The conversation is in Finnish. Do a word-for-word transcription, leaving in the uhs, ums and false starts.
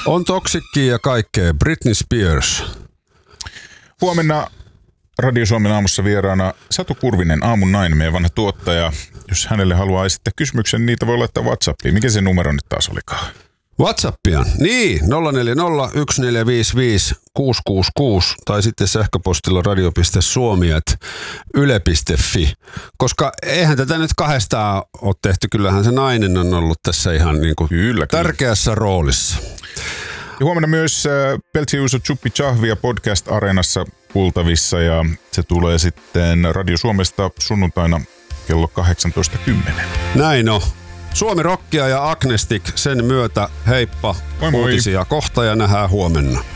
On toksikkia ja kaikkea. Britney Spears. Huomenna Radio Suomen aamussa vieraana Satu Kurvinen, aamun nainen, meidän vanha tuottaja. Jos hänelle haluaa esittää kysymyksen, niitä voi laittaa WhatsAppiin. Mikä se numero nyt taas olikaan? WhatsAppia. Niin, nolla neljä nolla yksi neljä viisi viisi kuusi kuusi kuusi tai sitten sähköpostilla radio piste suomi ät yle piste fi. Koska eihän tätä nyt kahdestaan ole tehty. Kyllähän se nainen on ollut tässä ihan niin kuin kyllä, tärkeässä kyllä. roolissa. Ja huomenna myös Peltsiuso Chuppi Chahvia podcast-areenassa kuultavissa ja se tulee sitten Radio Suomesta sunnuntaina kello kahdeksantoista kymmenen. Näin on. Suomi Rockia ja Agnestic sen myötä. Heippa. Moi moi. Uutisia kohta ja nähdään huomenna.